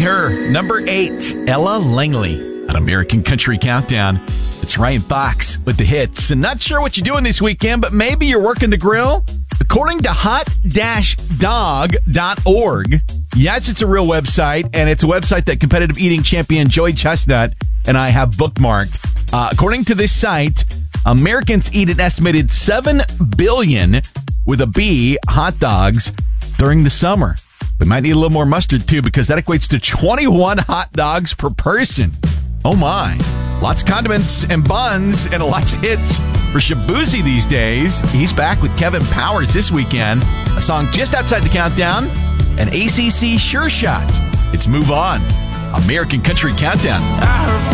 her. Number 8, Ella Langley on American Country Countdown. It's Ryan Fox with the hits. And not sure what you're doing this weekend, but maybe you're working the grill? According to hot-dog.org, yes, it's a real website, and it's a website that competitive eating champion Joey Chestnut and I have bookmarked. According to this site, Americans eat an estimated 7 billion, with a B, hot dogs during the summer. We might need a little more mustard, too, because that equates to 21 hot dogs per person. Oh, my. Lots of condiments and buns and lots of hits for Shabuzi these days. He's back with Kevin Powers this weekend. A song just outside the countdown, an ACC Sure Shot. It's Move On. American Country Countdown.